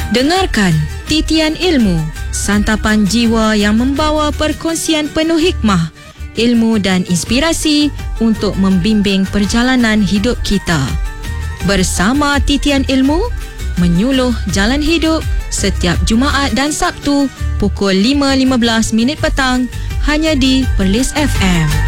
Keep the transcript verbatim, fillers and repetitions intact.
Dengarkan Titian Ilmu, santapan jiwa yang membawa perkongsian penuh hikmah, ilmu dan inspirasi untuk membimbing perjalanan hidup kita. Bersama Titian Ilmu, menyuluh jalan hidup setiap Jumaat dan Sabtu pukul lima lima belas minit petang hanya di Perlis F M.